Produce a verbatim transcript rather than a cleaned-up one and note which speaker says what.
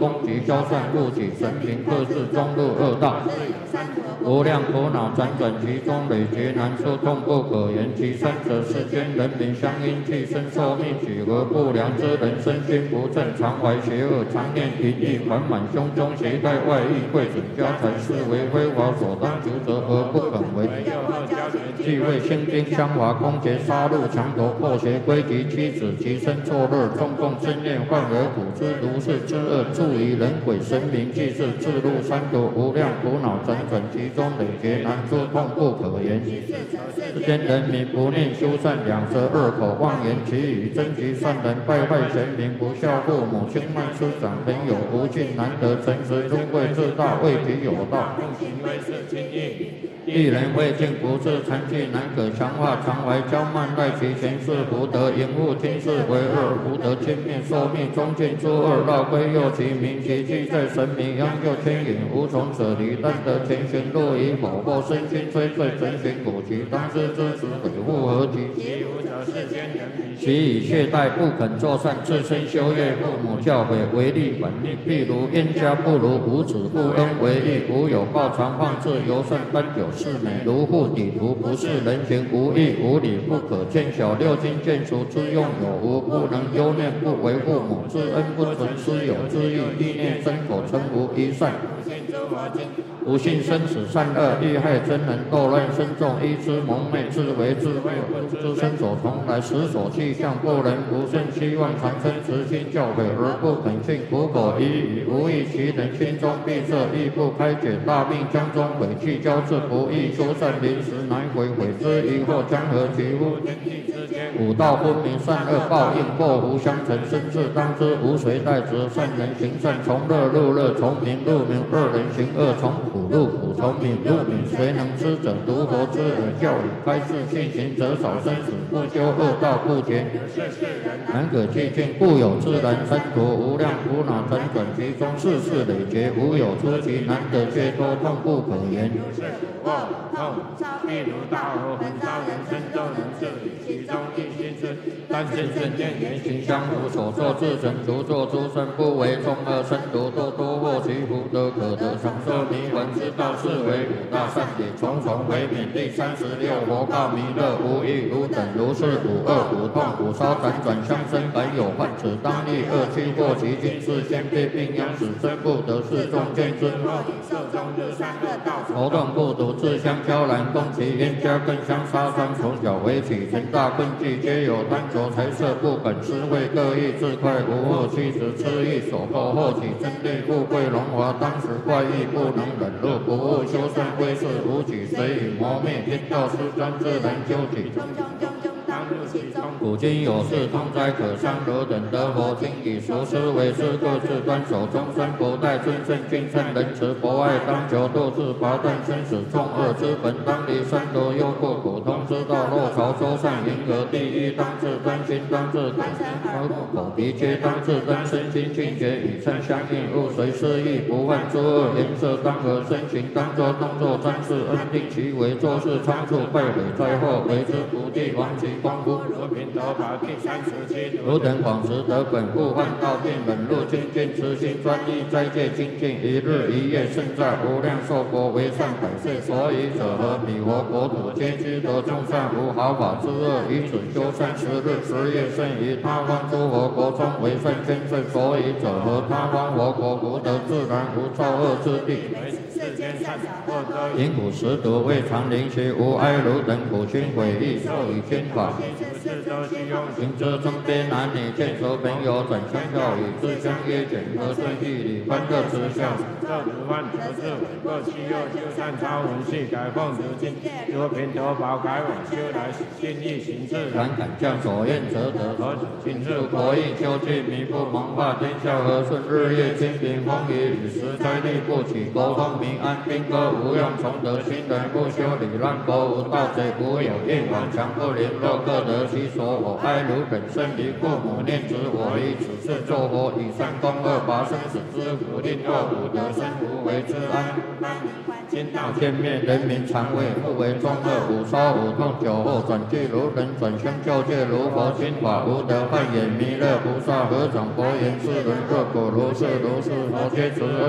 Speaker 1: 攻击消散不起，神明克制中入恶道。无量苦恼辗转其中，累劫难出，痛不可言。其三者，世间人民相因气生寿命许和不良之人，身心不正，常怀邪恶，常念淫意，缓满胸中，携带外衣，贵准家财，是为非法所当求责而不肯为。既为心兵相华，攻劫杀戮，强夺破邪归及妻子，其身作乐，中共正念，患而苦之如是之恶，助于人鬼神明，即是自入三毒，无量苦恼辗转其中，累劫难出，痛不可言。世间人民不念修善，两舌恶口妄言其语，争其善人，败坏贤明，不孝父母，轻慢师长，朋友不敬，难得诚实，尊贵自大，为己有道，行为是轻易。一人未尽不治，残疾难可强化，常怀骄慢，赖其前世福德，淫恶听事为恶，福德轻灭，寿命中尽诸恶，绕归右其名，其迹在神明，央救牵引，无从舍离，但得前行路以否或身心摧碎，成行果其当知之子悔复何及？其无者世间人民，其以懈怠不肯作善，自身修业，父母教诲，违逆本令，譬如冤家不如无子不恩为义，无有报常放置，尤甚奔酒。是美如护底图，不是人情，无义无理，不可见小六经见除之用有无，不能忧念，不为父母之恩，不存师友之义，意念身口称无一善。不信生死善恶，欲害真人，斗乱身众，依之蒙昧，自为自卫，之身所从来，实所气象，不能不顺，希望长生慈心教诲而不肯信，苦口一语，无益其人，心中闭塞，亦不开解，大病将中，悔气交织，不易修善，临时难悔，悔之疑惑，将何其乎？五道分明，善恶报应，祸福相承，生至当知，无谁代责。善人行善，从乐入乐，从明入明；恶人行恶，从苦入苦，从敏入敏。谁能知者？独佛之耳教语，开示信行者少生死，不修恶道不绝。难可寂静，故有自然生途，无量苦恼辗转其中，世事累劫，无有出奇，难得解脱，痛不可言。譬如大火焚烧人身，都能治理其中一心事，但心正念言行相符，所作自成，独作诸身，不为众恶生毒，多多获其福德，可得长寿弥文之道，是为五大善解，重重为免。第三十六佛告弥勒，无欲如等如是，五恶五痛五烧辗转相生，本有患此当立恶趣，过其今世先必病殃，使身不得世众见之。头痛不独自相交然，攻其冤家更相杀伤，从小为起，成大困忌，皆有贪求财色，不肯施惠，各异自快，无恶妻子痴意所迫，后起争利，富贵荣华，当时怪异，不能忍辱，不务修善，归世无举，随以磨灭，天道失专，自然究己。古今有事，通哉可伤，汝等得佛经，以熟思为师，各自端守终身，不待尊圣君圣仁慈，博爱当求度自拔断生死众恶之本，当离三毒忧怖苦通之道，若朝周善银河第一，当自端心，当自口口鼻皆当自端，身心净洁，与称相应，勿随失意，不犯诸恶，颜色当和，身形当作动作专事，恩定其为，做事仓促，败毁灾祸，为之不地，亡其光复。如品头法第三十七，汝等广识得本，不患道病，忍辱精进，慈心专一，斋戒精进，一日一夜胜在无量寿国，为善百岁。所以者何？彼佛国土皆知得众善，无毫法之恶，以此修善十日十夜，胜于他方诸佛国中为善千岁。所以者何？他方佛国福德自然，无造恶之地。因苦食毒，未尝临其无哀汝等苦心悔意，受以天法。行之中边男女，见熟朋友，转相告语，自相约卷，和顺义理，欢乐慈笑。这如万德智伟，各其右修善超文系，改奉如经，如平头宝改往修来，心意行自然，敢将所愿则得。请入国义，修具弥不蒙化，天下和顺，日夜清平，风雨雨时灾力不起，国风民安，兵戈无用，从得新人不修理，乱国无盗贼，无有印往，强不凌弱，各得其所我，我爱如等生离父母，念子我以此事作佛，以三公二八生死之福，令恶五得生无为之安。今道天灭，人民常为复为中恶，五烧五痛酒后转俱如人，转生救界如佛，心法无得幻眼弥勒菩萨合掌佛言：是人各果如是如是，佛皆慈。